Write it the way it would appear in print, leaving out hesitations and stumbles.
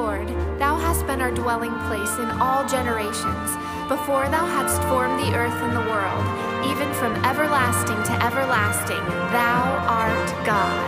Lord, thou hast been our dwelling place in all generations, before thou hadst formed the earth and the world, even from everlasting to everlasting, thou art God.